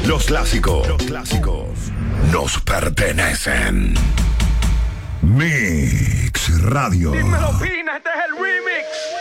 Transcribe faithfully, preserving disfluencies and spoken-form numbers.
Los clásicos. Los clásicos nos pertenecen. Mix Radio. Dímelo, Pina, este es el remix.